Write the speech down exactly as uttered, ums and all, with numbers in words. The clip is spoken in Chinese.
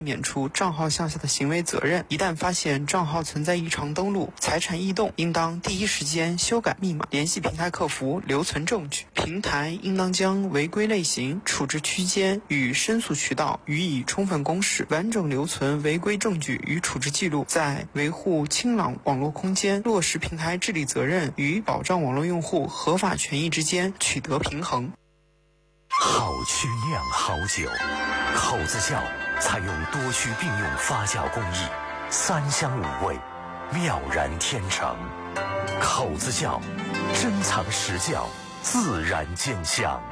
免除账号项下的行为责任。一旦发现账号存在异常登录、财产异动，应当第一时间修改密码，联系平台客服留存证据。平台应当将违规类型、处置区间与申诉渠道予以充分公示，完整留存违规证据与处置记录，在维护清朗网络空间、落实平台治理责任与保障网络用户合法权益之间取得平衡。 好曲酿好酒，口子窖采用多区并用发酵工艺，三香五味，妙然天成。口子窖珍藏实窖，自然见香。